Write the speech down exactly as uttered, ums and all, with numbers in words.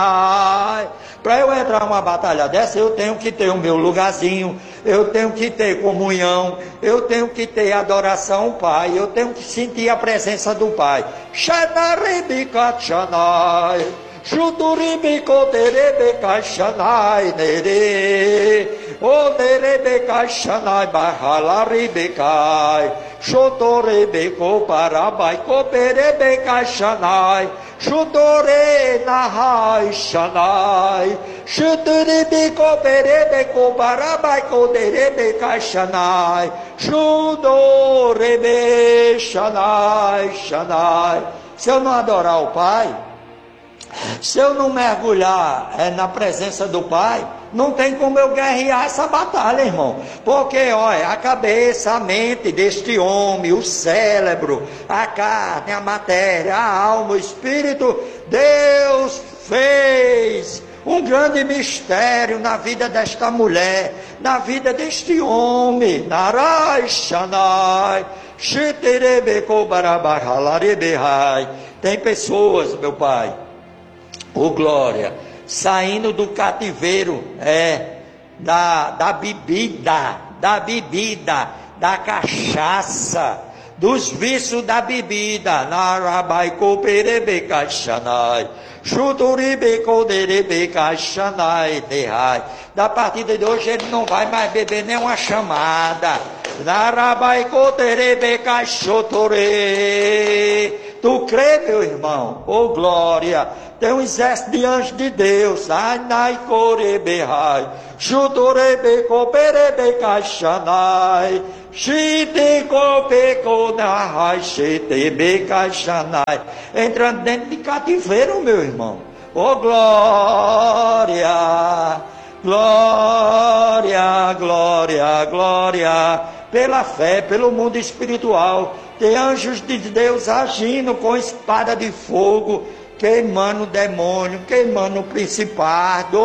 Para eu entrar numa batalha dessa, eu tenho que ter o meu lugarzinho, eu tenho que ter comunhão, eu tenho que ter adoração ao Pai, eu tenho que sentir a presença do Pai. Xanaribicachanai, Xuturibicotebecachanai, nere, o nerebecachanai, bahalaribecai, Xotorebeco parabai, coperebecachanai, Xutore nahai shanai, Xuturibico perebeco parabai, coderebecachanai, Xudorebe shanai, shanai. Se eu não adorar o Pai, se eu não mergulhar é, na presença do Pai, não tem como eu guerrear essa batalha, irmão. Porque, olha, a cabeça, a mente deste homem, o cérebro, a carne, a matéria, a alma, o espírito, Deus fez um grande mistério na vida desta mulher, na vida deste homem. Narai Shanai, Shiterebeko Barabahalaribehai. Tem pessoas, meu Pai, ô glória, saindo do cativeiro, é, da, da bebida, da bebida, da cachaça, dos vícios da bebida, Narabaiko perebecachanai, Xuturibeco derebecachanai, terrai. Da partida de hoje ele não vai mais beber nem uma chamada, Narabaiko derebecachotore. Tu crê, meu irmão? Ô glória! Tem um exército de anjos de Deus. Ai, nai, corebehai. Xutorebe, perebecachanai. Xite, copeco, nahai, xetebecachanai. Entrando dentro de cativeiro, meu irmão. Ô glória! Glória, glória, glória. Pela fé, pelo mundo espiritual. Tem anjos de Deus agindo com espada de fogo, queimando o demônio, queimando o principado.